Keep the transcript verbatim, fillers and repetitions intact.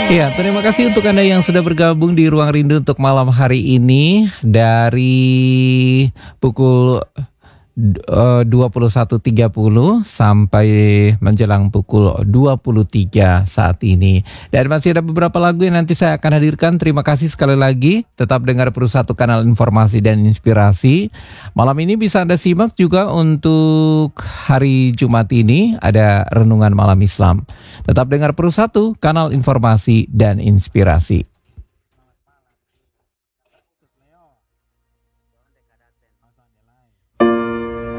Ya, terima kasih untuk Anda yang sudah bergabung di Ruang Rindu untuk malam hari ini dari pukul uh, dua puluh satu tiga puluh sampai menjelang pukul dua puluh tiga saat ini. Dan masih ada beberapa lagu yang nanti saya akan hadirkan. Terima kasih sekali lagi. Tetap dengar Pro satu Kanal Informasi dan Inspirasi. Malam ini bisa Anda simak juga untuk hari Jumat ini ada Renungan Malam Islam. Tetap dengar Pro satu Kanal Informasi dan Inspirasi.